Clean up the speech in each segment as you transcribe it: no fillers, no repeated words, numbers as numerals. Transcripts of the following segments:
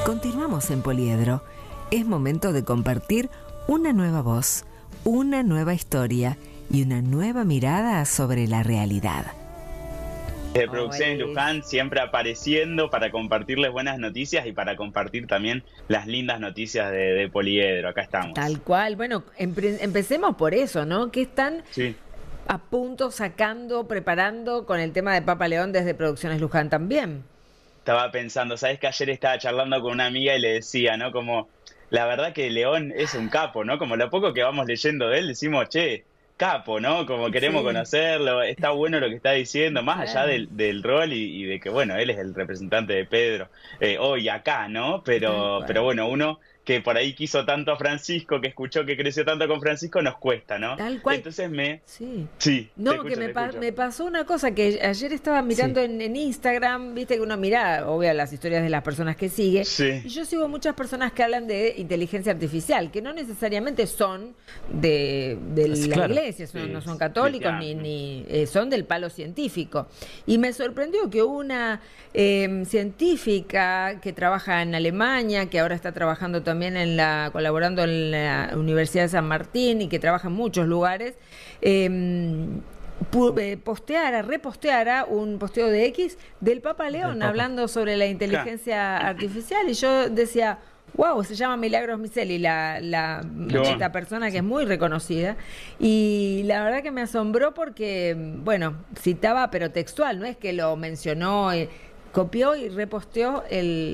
Continuamos en Poliedro. Es momento de compartir una nueva voz, una nueva historia y una nueva mirada sobre la realidad. De Producciones Luján siempre apareciendo para compartirles buenas noticias y para compartir también las lindas noticias de Poliedro. Acá estamos. Tal cual. Bueno, empecemos por eso, ¿no? ¿Qué están Sí. a punto sacando, preparando con el tema de Papa León desde Producciones Luján también? Estaba pensando, ¿sabes que ayer estaba charlando con una amiga y le decía, ¿no? Como, la verdad que León es un capo, ¿no? Como lo poco que vamos leyendo de él, decimos, che, capo, ¿no? Como queremos conocerlo, está bueno lo que está diciendo, más allá del rol y de que, bueno, él es el representante de Pedro hoy acá, ¿no? Pero bueno, uno que por ahí quiso tanto a Francisco, que escuchó que creció tanto con Francisco, nos cuesta, ¿no? Tal cual. Entonces Sí. Sí. No, Escucho, que me pasó una cosa que ayer estaba mirando en Instagram, viste que uno mira, obvio, las historias de las personas que sigue, Sí. y yo sigo muchas personas que hablan de inteligencia artificial, que no necesariamente son de la iglesia, no son católicos, claro. ni son del palo científico. Y me sorprendió que una científica que trabaja en Alemania, que ahora está trabajando también colaborando en la Universidad de San Martín y que trabaja en muchos lugares, reposteara un posteo de X del Papa León hablando sobre la inteligencia artificial, y yo decía, wow, se llama Milagros Miseli, esta persona que es muy reconocida, y la verdad que me asombró porque, bueno, citaba pero textual, no es que lo mencionó, copió y reposteó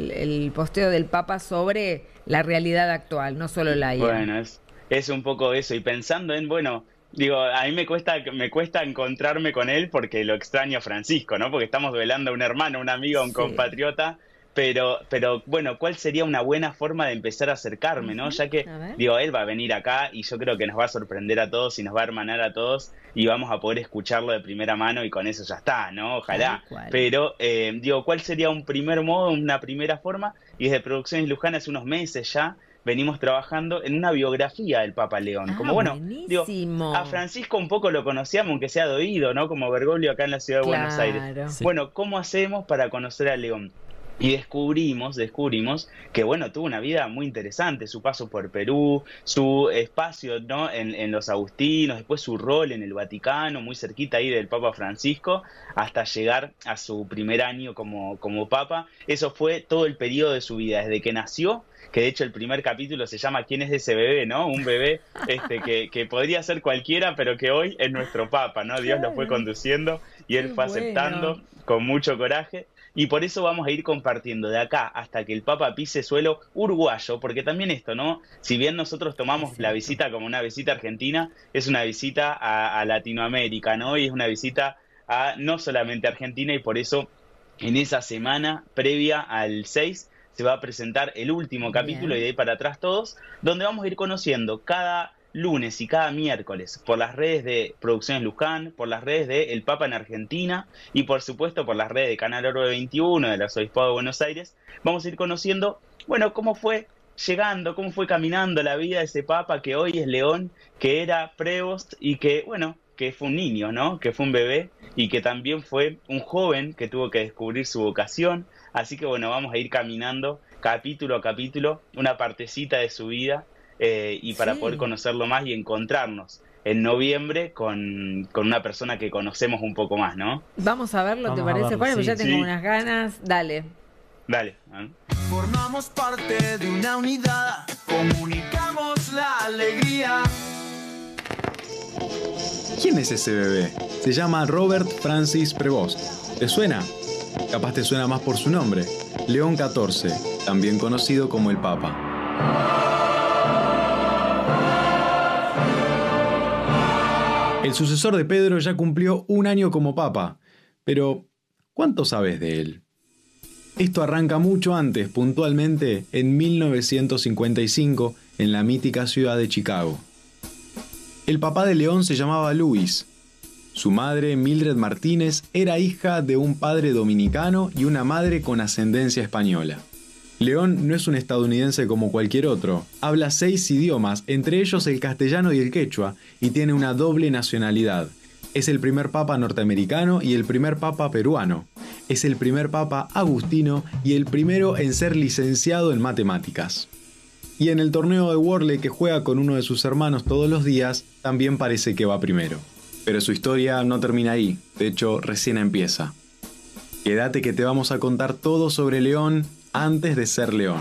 el posteo del Papa sobre la realidad actual, no solo la IA. Bueno, es un poco eso, y pensando en, bueno, digo, a mí me cuesta encontrarme con él porque lo extraño a Francisco, ¿no? Porque estamos velando a un hermano, un amigo, un compatriota, pero bueno, ¿cuál sería una buena forma de empezar a acercarme, ¿no? Ya que, digo, él va a venir acá y yo creo que nos va a sorprender a todos y nos va a hermanar a todos y vamos a poder escucharlo de primera mano y con eso ya está, ¿no? Ojalá. Pero, digo, ¿cuál sería un primer modo, una primera forma? Y desde Producciones Luján hace unos meses ya venimos trabajando en una biografía del Papa León. Como bueno, digo, a Francisco un poco lo conocíamos, aunque sea de oído, ¿no? Como Bergoglio acá en la ciudad de Buenos Aires. Sí. Bueno, ¿cómo hacemos para conocer a León? Y descubrimos que, bueno, tuvo una vida muy interesante, su paso por Perú, su espacio, ¿no? en los agustinos, después su rol en el Vaticano, muy cerquita ahí del Papa Francisco, hasta llegar a su primer año como Papa. Eso fue todo el periodo de su vida, desde que nació, que de hecho el primer capítulo se llama ¿Quién es ese bebé?, ¿no? Un bebé que podría ser cualquiera, pero que hoy es nuestro Papa, ¿no? Dios lo fue conduciendo y él fue aceptando con mucho coraje. Y por eso vamos a ir compartiendo de acá hasta que el Papa pise suelo uruguayo, porque también esto, ¿no? Si bien nosotros tomamos la visita como una visita argentina, es una visita a Latinoamérica, ¿no? Y es una visita a no solamente Argentina, y por eso en esa semana previa al 6 se va a presentar el último capítulo y de ahí para atrás todos, donde vamos a ir conociendo cada lunes y cada miércoles por las redes de Producciones Luján, por las redes de El Papa en Argentina y por supuesto por las redes de Canal Orbe 21 del Arzobispado de Buenos Aires. Vamos a ir conociendo, bueno, cómo fue llegando, cómo fue caminando la vida de ese Papa que hoy es León, que era Prevost y que, bueno, que fue un niño, ¿no? Que fue un bebé y que también fue un joven que tuvo que descubrir su vocación. Así que, bueno, vamos a ir caminando capítulo a capítulo, una partecita de su vida. Y para poder conocerlo más y encontrarnos en noviembre con una persona que conocemos un poco más, ¿no? Vamos a verlo, ¿te parece, Juan? Pues ya tengo unas ganas. Dale. Formamos parte de una unidad, comunicamos la alegría. ¿Quién es ese bebé? Se llama Robert Francis Prevost. ¿Te suena? Capaz te suena más por su nombre, León XIV, también conocido como el Papa. El sucesor de Pedro ya cumplió un año como papa, pero ¿cuánto sabes de él? Esto arranca mucho antes, puntualmente en 1955, en la mítica ciudad de Chicago. El papá de León se llamaba Luis. Su madre, Mildred Martínez, era hija de un padre dominicano y una madre con ascendencia española. León no es un estadounidense como cualquier otro. Habla 6 idiomas, entre ellos el castellano y el quechua, y tiene una doble nacionalidad. Es el primer papa norteamericano y el primer papa peruano. Es el primer papa agustino y el primero en ser licenciado en matemáticas. Y en el torneo de Wörle que juega con uno de sus hermanos todos los días, también parece que va primero. Pero su historia no termina ahí, de hecho recién empieza. Quédate que te vamos a contar todo sobre León antes de ser León.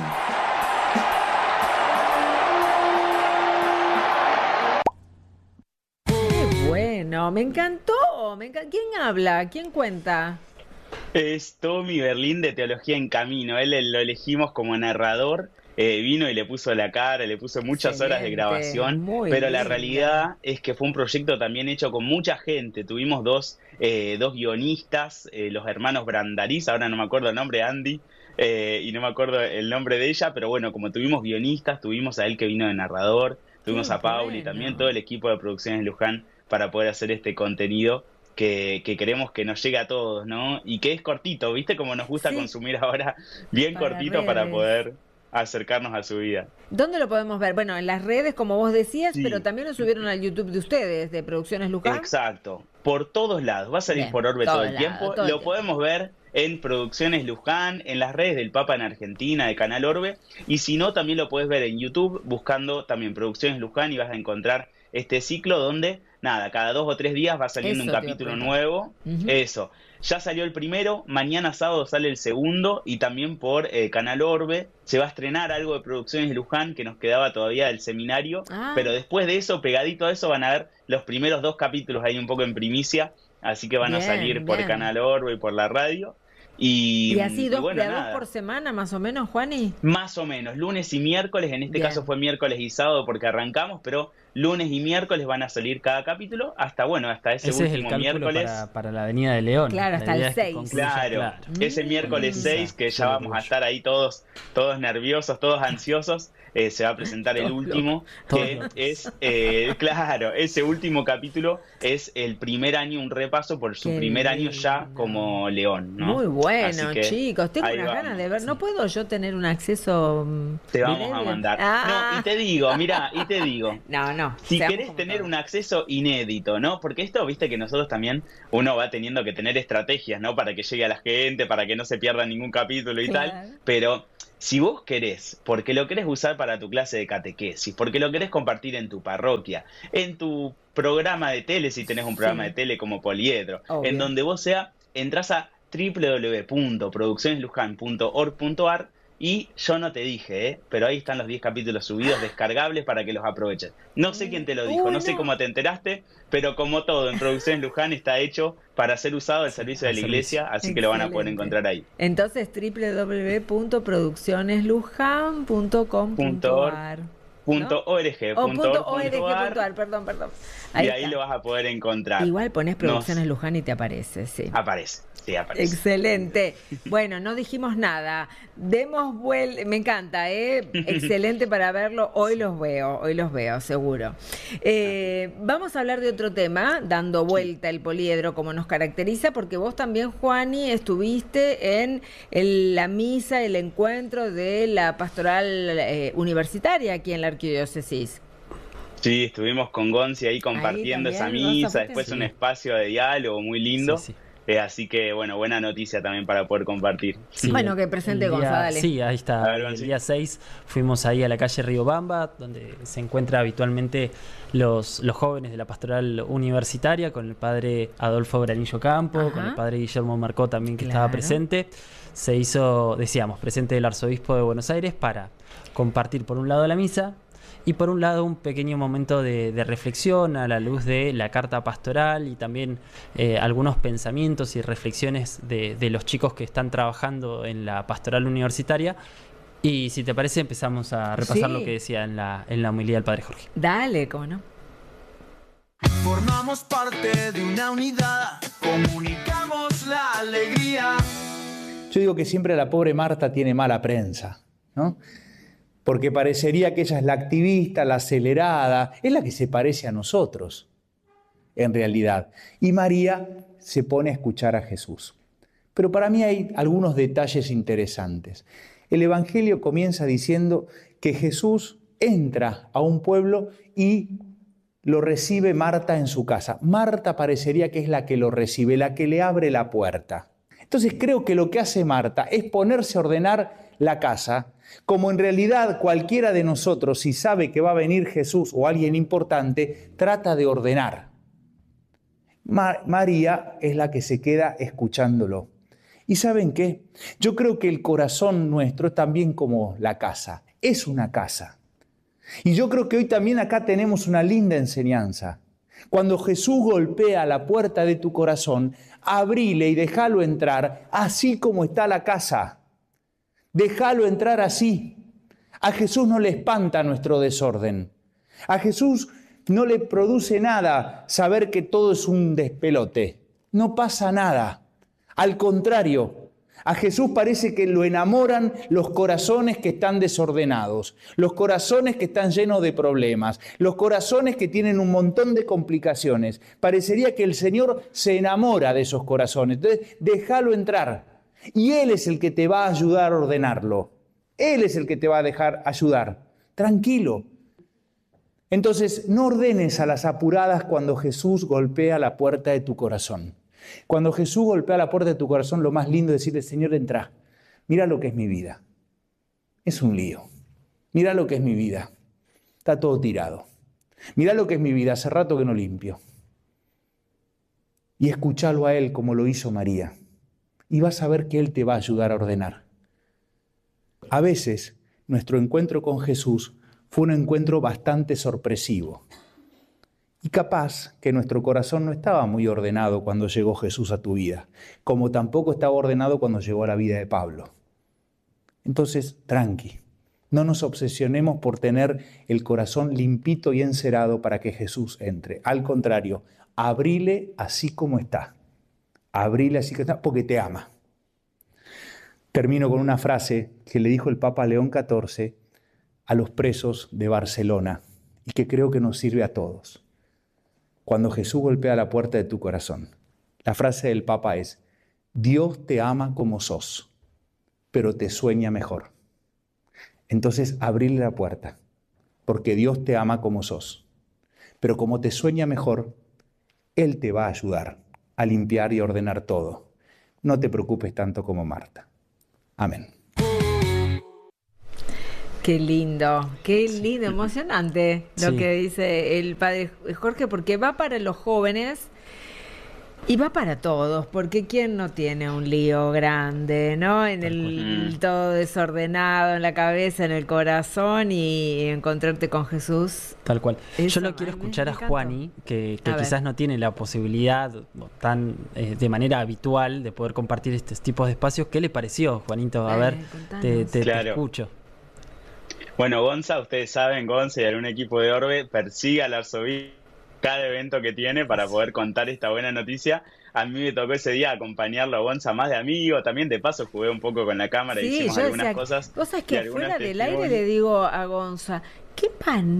Qué bueno, me encantó. ¿Quién habla? ¿Quién cuenta? Es Tommy Berlín de Teología en Camino. Él lo elegimos como narrador. Vino y le puso la cara, le puso muchas horas de grabación, pero la realidad es que fue un proyecto también hecho con mucha gente. Tuvimos dos guionistas, los hermanos Brandaliz, ahora no me acuerdo el nombre, Andy, y no me acuerdo el nombre de ella, pero bueno, como tuvimos guionistas, tuvimos a él que vino de narrador, tuvimos a Pauli, también todo el equipo de Producciones Luján para poder hacer este contenido que queremos que nos llegue a todos, ¿no? Y que es cortito, ¿viste? Como nos gusta consumir ahora, bien cortito para poder acercarnos a su vida. ¿Dónde lo podemos ver? Bueno, en las redes, como vos decías, pero también lo subieron al YouTube de ustedes, de Producciones Luján. Exacto, por todos lados, va a salir por Orbe todo el tiempo, lo podemos ver en Producciones Luján, en las redes del Papa en Argentina, de Canal Orbe, y si no, también lo puedes ver en YouTube, buscando también Producciones Luján, y vas a encontrar este ciclo donde, nada, cada 2 o 3 días va saliendo un capítulo nuevo. Eso. Ya salió el primero, mañana sábado sale el segundo, y también por Canal Orbe se va a estrenar algo de Producciones de Luján que nos quedaba todavía del seminario, pero después de eso, pegadito a eso, van a ver los primeros 2 capítulos ahí un poco en primicia, así que van a salir por Canal Orbe y por la radio. Y así dos por semana, más o menos, Juani. Más o menos, lunes y miércoles, en este caso fue miércoles y sábado porque arrancamos, pero lunes y miércoles van a salir cada capítulo hasta ese último miércoles. Para la Avenida de León. Claro, hasta el 6. Claro, ese miércoles 6 que ya vamos a estar ahí todos nerviosos, todos ansiosos. Se va a presentar el último, que es, claro, ese último capítulo es el primer año, un repaso por su primer año ya como León, ¿no? Muy bueno, chicos, tengo unas ganas de ver. ¿No puedo yo tener un acceso? Te vamos a mandar. No, y te digo, No. Si querés tener un acceso inédito, ¿no? Porque esto, viste que nosotros también, uno va teniendo que tener estrategias, ¿no? Para que llegue a la gente, para que no se pierda ningún capítulo y tal, pero si vos querés, porque lo querés usar para tu clase de catequesis, porque lo querés compartir en tu parroquia, en tu programa de tele, si tenés un programa de tele como Poliedro, en donde vos entrás a www.produccionesluján.org.ar y yo no te dije, pero ahí están los 10 capítulos subidos descargables para que los aproveches. No sé quién te lo dijo, no sé cómo te enteraste, pero como todo en Producciones Luján está hecho para ser usado al servicio de la iglesia, así que lo van a poder encontrar ahí. Entonces www.produccionesluján.com.ar .org.ar, perdón. Y ahí lo vas a poder encontrar. Igual pones Producciones Luján y te aparece, Aparece. Excelente. Bueno, no dijimos nada. Demos vuelta. Me encanta, excelente para verlo. Hoy los veo, seguro. Vamos a hablar de otro tema, dando vuelta el poliedro como nos caracteriza, porque vos también, Juani, estuviste en la misa, el encuentro de la pastoral universitaria aquí en la arquidiócesis. Sí, estuvimos con Gonzi ahí compartiendo esa misa, después un espacio de diálogo muy lindo. Sí. Así que, bueno, buena noticia también para poder compartir. Sí, bueno, que presente González. Sí, ahí está. El día 6 fuimos ahí a la calle Riobamba, donde se encuentra habitualmente los jóvenes de la pastoral universitaria, con el padre Adolfo Branillo Campo, con el padre Guillermo Marcó también que estaba presente. Se hizo, decíamos, presente el arzobispo de Buenos Aires para compartir por un lado la misa, y por un lado un pequeño momento de reflexión a la luz de la carta pastoral y también algunos pensamientos y reflexiones de los chicos que están trabajando en la pastoral universitaria. Y si te parece empezamos a repasar lo que decía en la homilía del padre Jorge. Dale, cómo no. Formamos parte de una unidad, comunicamos la alegría. Yo digo que siempre la pobre Marta tiene mala prensa, ¿no? Porque parecería que ella es la activista, la acelerada, es la que se parece a nosotros, en realidad. Y María se pone a escuchar a Jesús. Pero para mí hay algunos detalles interesantes. El Evangelio comienza diciendo que Jesús entra a un pueblo y lo recibe Marta en su casa. Marta parecería que es la que lo recibe, la que le abre la puerta. Entonces creo que lo que hace Marta es ponerse a ordenar la casa, como en realidad cualquiera de nosotros, si sabe que va a venir Jesús o alguien importante, trata de ordenar. María es la que se queda escuchándolo. ¿Y saben qué? Yo creo que el corazón nuestro es también como la casa, es una casa. Y yo creo que hoy también acá tenemos una linda enseñanza. Cuando Jesús golpea la puerta de tu corazón, abrile y déjalo entrar así como está la casa. Déjalo entrar así. A Jesús no le espanta nuestro desorden. A Jesús no le produce nada saber que todo es un despelote. No pasa nada. Al contrario, a Jesús parece que lo enamoran los corazones que están desordenados, los corazones que están llenos de problemas, los corazones que tienen un montón de complicaciones. Parecería que el Señor se enamora de esos corazones. Entonces, déjalo entrar. Y Él es el que te va a ayudar a ordenarlo. Él es el que te va a dejar ayudar. Tranquilo. Entonces, no ordenes a las apuradas cuando Jesús golpea la puerta de tu corazón. Cuando Jesús golpea la puerta de tu corazón, lo más lindo es decirle, Señor, entra. Mira lo que es mi vida. Es un lío. Mira lo que es mi vida. Está todo tirado. Mira lo que es mi vida. Hace rato que no limpio. Y escúchalo a Él como lo hizo María. Y vas a ver que Él te va a ayudar a ordenar. A veces, nuestro encuentro con Jesús fue un encuentro bastante sorpresivo. Y capaz que nuestro corazón no estaba muy ordenado cuando llegó Jesús a tu vida, como tampoco estaba ordenado cuando llegó a la vida de Pablo. Entonces, tranqui, no nos obsesionemos por tener el corazón limpito y encerado para que Jesús entre. Al contrario, abrile así como está. Abrile así como está porque te ama. Termino con una frase que le dijo el Papa León XIV a los presos de Barcelona y que creo que nos sirve a todos. Cuando Jesús golpea la puerta de tu corazón, la frase del Papa es: Dios te ama como sos, pero te sueña mejor. Entonces, abrile la puerta, porque Dios te ama como sos. Pero como te sueña mejor, Él te va a ayudar a limpiar y ordenar todo. No te preocupes tanto como Marta. Amén. Qué lindo, emocionante lo que dice el padre Jorge, porque va para los jóvenes y va para todos, porque ¿quién no tiene un lío grande, ¿no? En el todo desordenado, en la cabeza, en el corazón, y encontrarte con Jesús. Tal cual. Eso, yo lo quiero escuchar a encantó. Juani, que quizás ver. no tiene la posibilidad tan de manera habitual de poder compartir estos tipos de espacios. ¿Qué le pareció, Juanito? A ver, contanos. te Claro. escucho. Bueno, Gonza, ustedes saben, Gonza y algún equipo de Orbe persigue al arzobispo cada evento que tiene para poder contar esta buena noticia. A mí me tocó ese día acompañarlo a Gonza más de amigo, también de paso jugué un poco con la cámara, Sí, hicimos yo algunas decía, cosas. vos sabés y que algunas fuera del aire testimonios. le digo a Gonza, ¡qué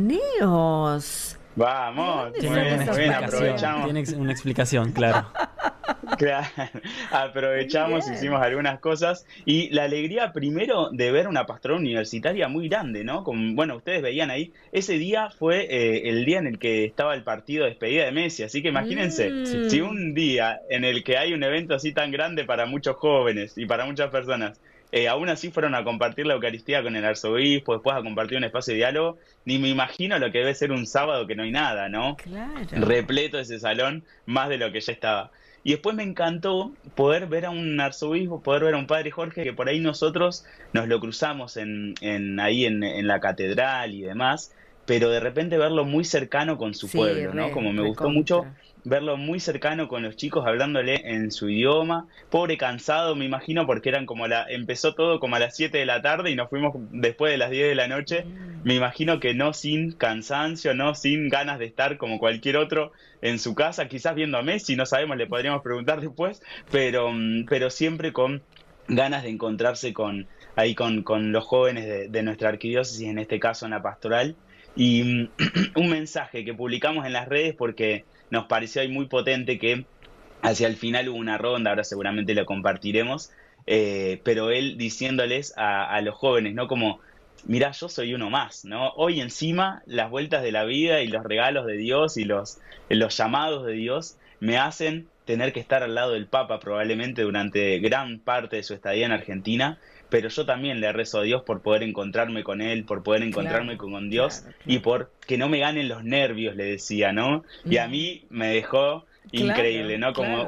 paneos! Vamos, ¿De muy dónde bien, son muy bien, esas aprovechamos. Tiene una explicación, claro. Claro, aprovechamos, Muy bien. hicimos algunas cosas y la alegría primero de ver una pastoral universitaria muy grande, ¿no? Bueno, ustedes veían ahí, ese día fue el día en el que estaba el partido de despedida de Messi, así que imagínense, si un día en el que hay un evento así tan grande para muchos jóvenes y para muchas personas, aún así fueron a compartir la Eucaristía con el arzobispo, después a compartir un espacio de diálogo, ni me imagino lo que debe ser un sábado que no hay nada, ¿no? Claro. Repleto ese salón, más de lo que ya estaba. Y después me encantó poder ver a un arzobispo, poder ver a un padre Jorge, que por ahí nosotros nos lo cruzamos ahí en la catedral y demás, pero de repente verlo muy cercano con su Sí, pueblo, ¿no? Como me gustó mucho verlo muy cercano con los chicos, hablándole en su idioma. Pobre cansado, me imagino, porque eran empezó todo como a las 7 de la tarde y nos fuimos después de las 10 de la noche. Me imagino que no sin cansancio, no sin ganas de estar como cualquier otro en su casa, quizás viendo a Messi, no sabemos, le podríamos preguntar después, pero siempre con ganas de encontrarse con los jóvenes de nuestra arquidiócesis, en este caso en la pastoral. Y un mensaje que publicamos en las redes porque nos pareció ahí muy potente, que hacia el final hubo una ronda, ahora seguramente lo compartiremos, pero él diciéndoles a los jóvenes, ¿no? Como, mirá, yo soy uno más, ¿no? Hoy encima las vueltas de la vida y los regalos de Dios y los llamados de Dios me hacen tener que estar al lado del Papa probablemente durante gran parte de su estadía en Argentina, pero yo también le rezo a Dios por poder encontrarme con él, por poder encontrarme con Dios, y por que no me ganen los nervios, le decía, ¿no? Y a mí me dejó increíble, ¿no? Como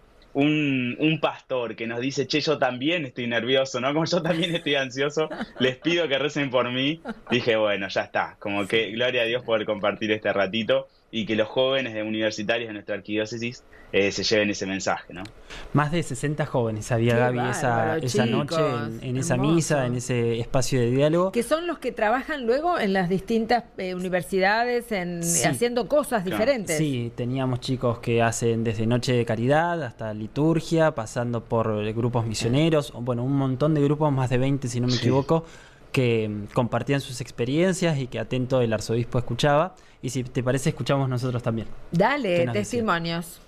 un pastor que nos dice, che, yo también estoy nervioso, ¿no? Como yo también estoy ansioso, les pido que recen por mí. Dije, bueno, ya está, como que gloria a Dios poder compartir este ratito y que los jóvenes universitarios de nuestra arquidiócesis se lleven ese mensaje, ¿no? Más de 60 jóvenes había, Gaby, esa noche en esa misa, en ese espacio de diálogo. Que son los que trabajan luego en las distintas universidades, haciendo cosas diferentes. Sí, teníamos chicos que hacen desde Noche de Caridad hasta liturgia, pasando por grupos misioneros, bueno, un montón de grupos, más de 20 si no me equivoco, que compartían sus experiencias y que atento el arzobispo escuchaba. Y si te parece, escuchamos nosotros también. Dale, testimonios.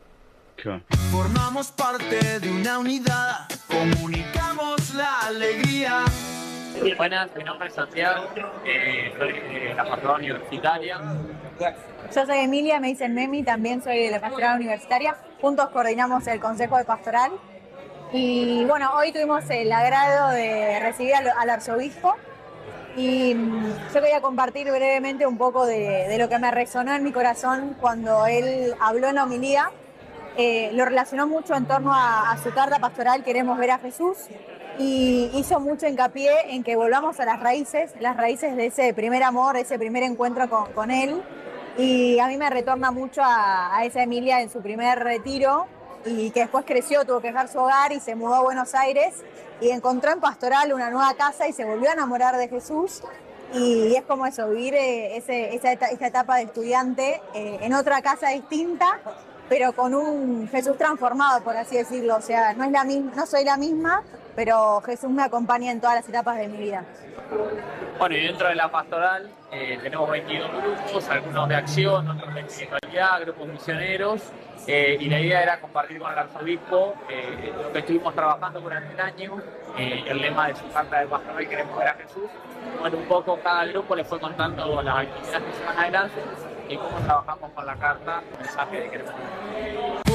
Formamos parte de una unidad, comunicamos la alegría. Buenas, mi nombre es Santiago, soy de la pastoral universitaria. Yo soy Emilia, me dicen Memi, también soy de la pastoral universitaria. Juntos coordinamos el Consejo de Pastoral. Y bueno, hoy tuvimos el agrado de recibir al arzobispo. Y yo quería compartir brevemente un poco de lo que me resonó en mi corazón cuando él habló en la homilía. Lo relacionó mucho en torno a su carta pastoral, Queremos ver a Jesús, y hizo mucho hincapié en que volvamos a las raíces de ese primer amor, ese primer encuentro con él. Y a mí me retorna mucho a esa Emilia en su primer retiro, y que después creció, tuvo que dejar su hogar y se mudó a Buenos Aires y encontró en Pastoral una nueva casa y se volvió a enamorar de Jesús. Y es como eso, vivir esta etapa de estudiante en otra casa distinta, pero con un Jesús transformado, por así decirlo. O sea, no soy la misma, pero Jesús me acompaña en todas las etapas de mi vida. Bueno, y dentro de la pastoral tenemos 22 grupos, algunos de acción, otros de espiritualidad, grupos misioneros, y la idea era compartir con el arzobispo lo que estuvimos trabajando durante el año, el lema de su carta de pastoral, Queremos ver a Jesús. Bueno, un poco cada grupo le fue contando las actividades que se van adelante y cómo trabajamos con la carta, el mensaje de Queremos ver a Jesús.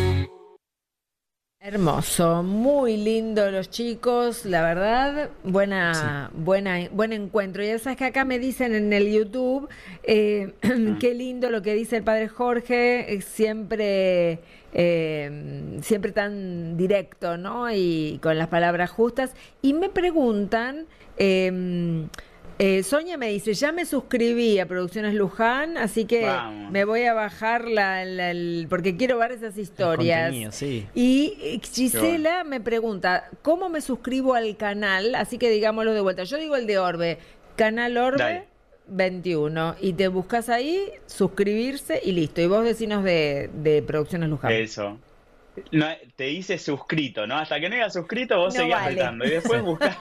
Hermoso, muy lindo los chicos, la verdad, buen encuentro. Y ya sabes que acá me dicen en el YouTube, qué lindo lo que dice el padre Jorge, siempre tan directo, ¿no? Y con las palabras justas. Y me preguntan... Sonia me dice, ya me suscribí a Producciones Luján, así que me voy a bajar porque quiero ver esas historias. Sí. Y Gisela me pregunta, ¿cómo me suscribo al canal? Así que digámoslo de vuelta. Yo digo el de Orbe, Canal Orbe 21. Y te buscas ahí, suscribirse y listo. Y vos decinos de Producciones Luján. Eso. No, te dice suscrito, ¿no? Hasta que no digas suscrito, vos seguís apretando. Y después buscás,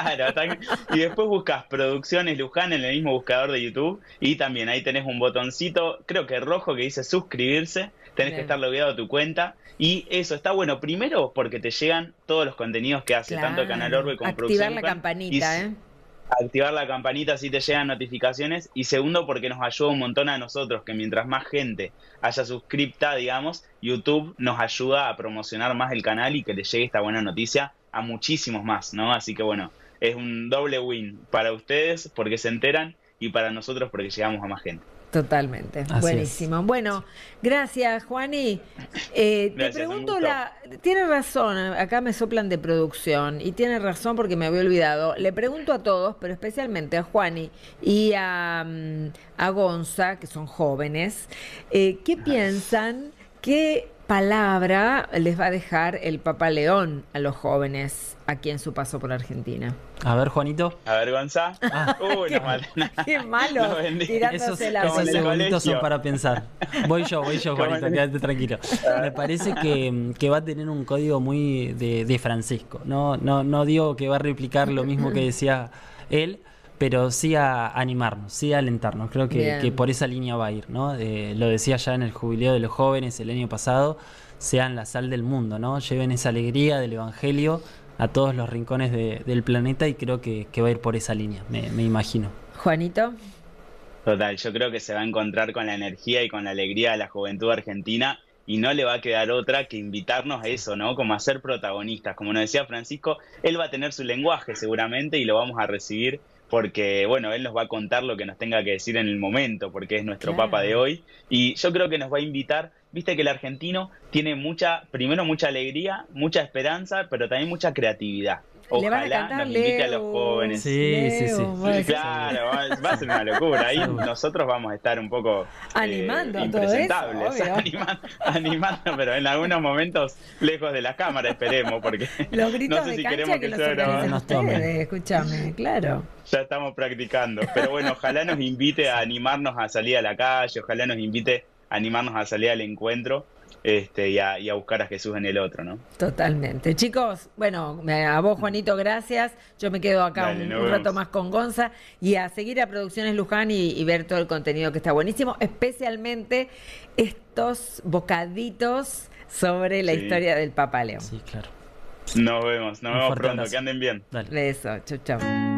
y después buscás Producciones Luján en el mismo buscador de YouTube. Y también ahí tenés un botoncito, creo que rojo, que dice suscribirse. Tenés que estar logueado a tu cuenta. Y eso está bueno, primero, porque te llegan todos los contenidos que hace, tanto Canal Orbe como Producciones Luján. Activar la campanita, Activar la campanita así te llegan notificaciones. Y segundo, porque nos ayuda un montón a nosotros, que mientras más gente haya suscripta, digamos, YouTube nos ayuda a promocionar más el canal y que le llegue esta buena noticia a muchísimos más, ¿no? Así que bueno, es un doble win para ustedes porque se enteran y para nosotros porque llegamos a más gente. Totalmente, así buenísimo. Es. Bueno, gracias, Juani. Te pregunto, tiene razón, acá me soplan de producción y tiene razón porque me había olvidado. Le pregunto a todos, pero especialmente a Juani y a Gonza, que son jóvenes, ¿qué piensan? ¿Qué palabra les va a dejar el Papa León a los jóvenes aquí en su paso por Argentina? A ver, Juanito. A ver, Gonza. Qué malo. Esos segunditos son para pensar. Voy yo, Juanito, quédate tranquilo. Me parece que va a tener un código muy de Francisco. No digo que va a replicar lo mismo que decía él, pero sí a animarnos, sí a alentarnos. Creo que por esa línea va a ir, ¿no? Lo decía ya en el Jubileo de los Jóvenes el año pasado, sean la sal del mundo, ¿no? Lleven esa alegría del Evangelio a todos los rincones del planeta y creo que va a ir por esa línea, me imagino. Juanito. Total, yo creo que se va a encontrar con la energía y con la alegría de la juventud argentina y no le va a quedar otra que invitarnos a eso, ¿no? Como a ser protagonistas. Como nos decía Francisco, él va a tener su lenguaje seguramente y lo vamos a recibir porque, bueno, él nos va a contar lo que nos tenga que decir en el momento, porque es nuestro Papa de hoy. Y yo creo que nos va a invitar, viste que el argentino tiene primero mucha alegría, mucha esperanza, pero también mucha creatividad. Ojalá nos invite a los jóvenes. Sí. Claro, va a ser una locura. Ahí nosotros vamos a estar un poco animando impresentables, todo eso, animando, pero en algunos momentos lejos de la cámara, esperemos, porque los gritos no sé de si cancha queremos que que sea grabado. ustedes, escúchame, claro. Ya estamos practicando, pero bueno, ojalá nos invite a animarnos a salir a la calle, ojalá nos invite a animarnos a salir al encuentro. Y a buscar a Jesús en el otro, ¿no? Totalmente. Chicos, bueno, a vos, Juanito, gracias. Yo me quedo acá un rato más con Gonza y a seguir a Producciones Luján y ver todo el contenido que está buenísimo, especialmente estos bocaditos sobre la historia del Papa León. Sí, claro. Nos vemos pronto, que anden bien. Dale. Beso, chau.